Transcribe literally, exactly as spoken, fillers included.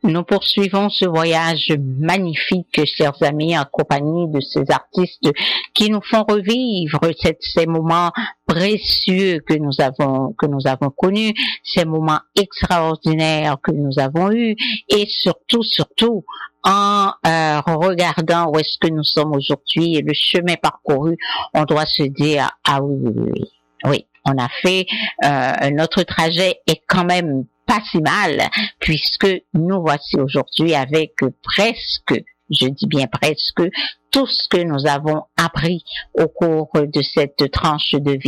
Nous poursuivons ce voyage magnifique, chers amis, en compagnie de ces artistes qui nous font revivre cette, ces moments précieux que nous avons, que nous avons connus, ces moments extraordinaires que nous avons eus, et surtout, surtout, en euh, regardant où est-ce que nous sommes aujourd'hui et le chemin parcouru, on doit se dire, ah oui, oui, oui, oui, on a fait, euh, notre trajet est quand même pas si mal, puisque nous voici aujourd'hui avec presque, je dis bien presque, tout ce que nous avons appris au cours de cette tranche de vie.